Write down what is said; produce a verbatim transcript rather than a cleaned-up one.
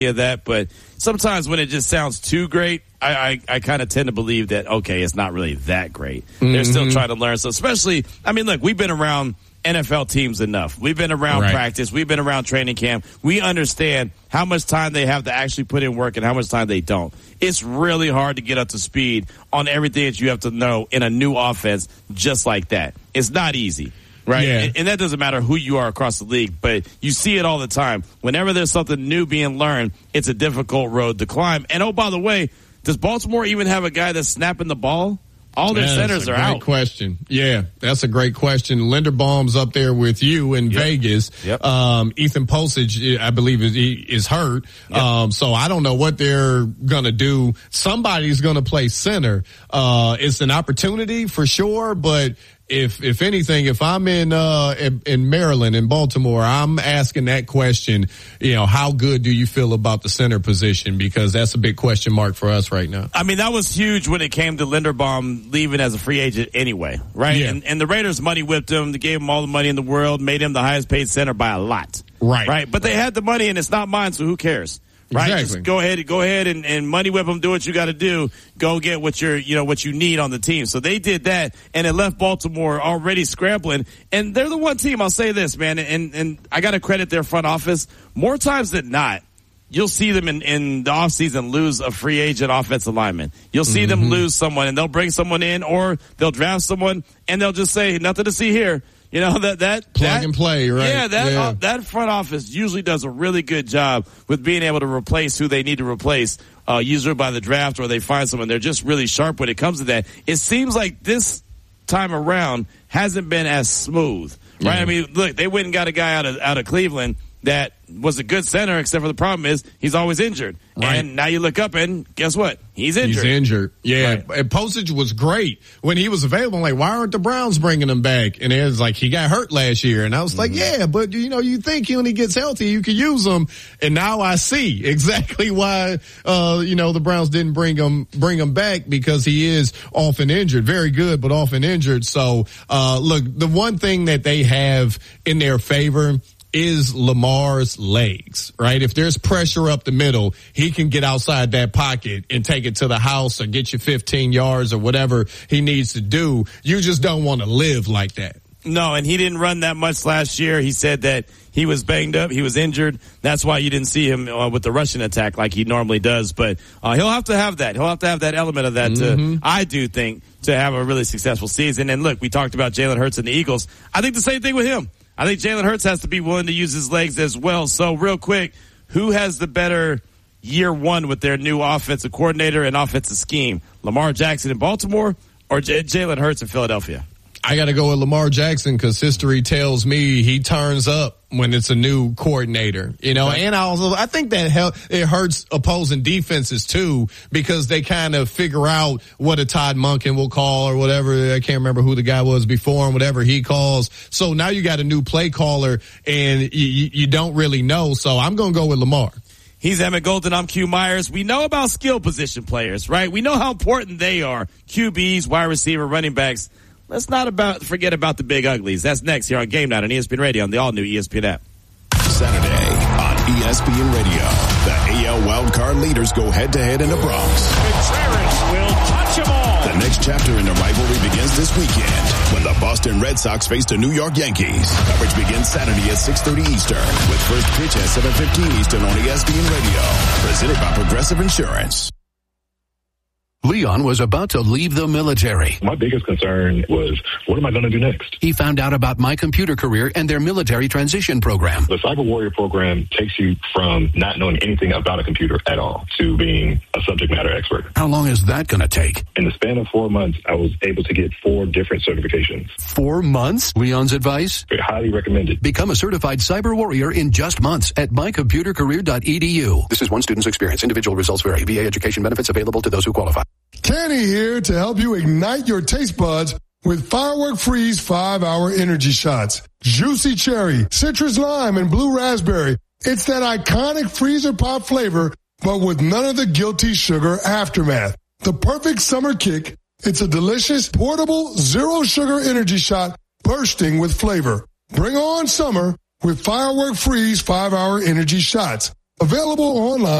of that, but sometimes when it just sounds too great, I, I, I kind of tend to believe that, okay, it's not really that great. Mm-hmm. They're still trying to learn. So especially, I mean, look, we've been around N F L teams enough. We've been around right. practice. We've been around training camp. We understand how much time they have to actually put in work and how much time they don't. It's really hard to get up to speed on everything that you have to know in a new offense just like that. It's not easy. Right. Yeah. And, and that doesn't matter who you are across the league, but you see it all the time. Whenever there's something new being learned, it's a difficult road to climb. And oh, by the way, does Baltimore even have a guy that's snapping the ball? All their yeah, centers are out. Great question. Yeah, that's a great question. Linderbaum's up there with you in yep. Vegas. Yep. Um, Ethan Postage, I believe, is, is hurt. Yep. Um, so I don't know what they're going to do. Somebody's going to play center. Uh, it's an opportunity for sure, but If, if anything, if I'm in, uh, in, in Maryland, in Baltimore, I'm asking that question, you know, how good do you feel about the center position? Because that's a big question mark for us right now. I mean, that was huge when it came to Linderbaum leaving as a free agent anyway, right? Yeah. And, and the Raiders money whipped him. They gave him all the money in the world, made him the highest paid center by a lot. Right. Right. But they had the money and it's not mine, so who cares? Right. Exactly. Just go ahead, go ahead and, and money whip them, do what you got to do. Go get what you're, you know, what you need on the team. So they did that and it left Baltimore already scrambling. And they're the one team, I'll say this, man, and, and I got to credit their front office. More times than not, you'll see them in, in the offseason lose a free agent offensive lineman. You'll see mm-hmm. them lose someone and they'll bring someone in or they'll draft someone and they'll just say, nothing to see here. You know, that, that, plug that, and play, right? Yeah, that, yeah. Uh, that front office usually does a really good job with being able to replace who they need to replace, uh, usually by the draft or they find someone. They're just really sharp when it comes to that. It seems like this time around hasn't been as smooth, right? Yeah. I mean, look, they went and got a guy out of, out of Cleveland that was a good center, except for the problem is he's always injured. Right. And now you look up and guess what? He's injured. He's injured. Yeah. Right. And Postage was great when he was available. I'm like, why aren't the Browns bringing him back? And it was like, he got hurt last year. And I was mm-hmm. like, yeah, but you know, you think when he gets healthy, you can use him. And now I see exactly why, uh, you know, the Browns didn't bring him, bring him back because he is often injured. Very good, but often injured. So, uh, look, the one thing that they have in their favor is Lamar's legs, right? If there's pressure up the middle, he can get outside that pocket and take it to the house or get you fifteen yards or whatever he needs to do. You just don't want to live like that. No, and he didn't run that much last year. He said that he was banged up. He was injured. That's why you didn't see him uh, with the rushing attack like he normally does. But uh, he'll have to have that. He'll have to have that element of that, mm-hmm. to, I do think, to have a really successful season. And look, we talked about Jalen Hurts and the Eagles. I think the same thing with him. I think Jalen Hurts has to be willing to use his legs as well. So real quick, who has the better year one with their new offensive coordinator and offensive scheme? Lamar Jackson in Baltimore or J- Jalen Hurts in Philadelphia? I got to go with Lamar Jackson because history tells me he turns up when it's a new coordinator, you know, okay. and I also, I think that help, it hurts opposing defenses too because they kind of figure out what a Todd Monken will call or whatever. I can't remember who the guy was before him, whatever he calls. So now you got a new play caller and you, you don't really know. So I'm going to go with Lamar. He's Emmett Golden. I'm Q Myers. We know about skill position players, right? We know how important they are. Q Bs, wide receiver, running backs. Let's not about forget about the big uglies. That's next here on Game Night on E S P N Radio on the all-new E S P N app. Saturday on E S P N Radio, the A L wildcard leaders go head-to-head in the Bronx. Contreras will touch them all. The next chapter in the rivalry begins this weekend when the Boston Red Sox face the New York Yankees. Coverage begins Saturday at six thirty Eastern with first pitch at seven fifteen Eastern on E S P N Radio. Presented by Progressive Insurance. Leon was about to leave the military. My biggest concern was, what am I going to do next? He found out about My Computer Career and their military transition program. The Cyber Warrior program takes you from not knowing anything about a computer at all to being a subject matter expert. How long is that going to take? In the span of four months, I was able to get four different certifications. Four months? Leon's advice? Highly recommended. Become a certified Cyber Warrior in just months at my computer career dot e d u. This is one student's experience. Individual results vary. V A education benefits available to those who qualify. Kenny here to help you ignite your taste buds with Firework Freeze five hour energy shots. Juicy cherry, citrus lime, and blue raspberry. It's that iconic freezer pop flavor, but with none of the guilty sugar aftermath. The perfect summer kick. It's a delicious, portable, zero sugar energy shot bursting with flavor. Bring on summer with Firework Freeze five hour energy shots. Available online.